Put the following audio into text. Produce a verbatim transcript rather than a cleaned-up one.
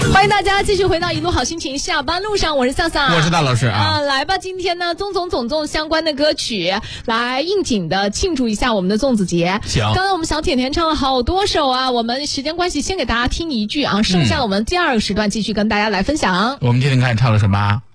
欢迎大家继续回到一路好心情下班路上，我是萨萨， 我是大老师啊。 啊，来吧，今天呢，宗总总总相关的歌曲来应景的庆祝一下我们的粽子节。 行， 刚刚我们小甜甜唱了好多首啊，我们时间关系先给大家听一句啊，剩下的我们第二个时段继续跟大家来分享。 我们听听看唱了什么。